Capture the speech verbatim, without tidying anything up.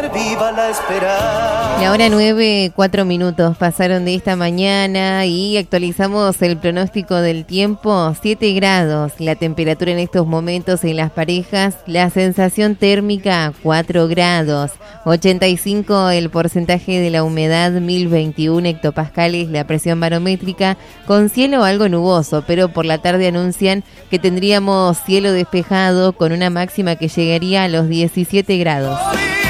Viva la esperanza. La hora nueve, cuatro minutos pasaron de esta mañana y actualizamos el pronóstico del tiempo. siete grados, la temperatura en estos momentos en las parejas, la sensación térmica cuatro grados, ochenta y cinco el porcentaje de la humedad, mil veintiuno hectopascales la presión barométrica, con cielo algo nuboso, pero por la tarde anuncian que tendríamos cielo despejado con una máxima que llegaría a los diecisiete grados.